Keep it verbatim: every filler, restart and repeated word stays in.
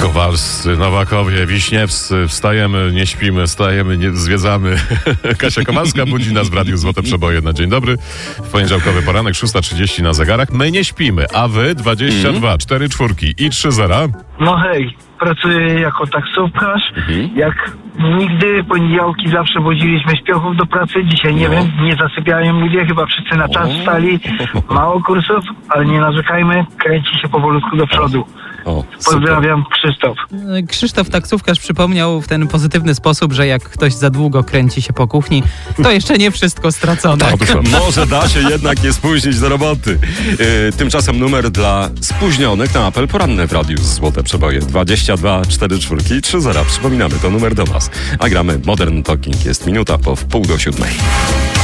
Kowalscy, Nowakowie, Wiśniewscy, wstajemy, nie śpimy, wstajemy, nie zwiedzamy. Kasia Kowalska budzi nas w Radiu Złote Przeboje na dzień dobry. W poniedziałkowy poranek, szósta trzydzieści na zegarach. My nie śpimy, a wy dwadzieścia dwa, cztery czwórki i trzy zera. No hej, pracuję jako taksówkarz. Mhm. Jak nigdy, poniedziałki zawsze wodziliśmy śpiochów do pracy. Dzisiaj nie no. wiem, nie zasypiają ludzie, chyba wszyscy na czas wstali. Mało kursów, ale nie narzekajmy, kręci się powolutku do przodu. O, pozdrawiam, Krzysztof. Krzysztof taksówkarz przypomniał w ten pozytywny sposób, że jak ktoś za długo kręci się po kuchni, to jeszcze nie wszystko stracone. Tak, może da się jednak nie spóźnić do roboty. Yy, tymczasem numer dla spóźnionych na apel poranny w Radiu Złote Przeboje dwadzieścia dwa, cztery czwórki i trzy zera. Przypominamy, to numer do was. A gramy Modern Talking. Jest minuta po wpół do siódmej.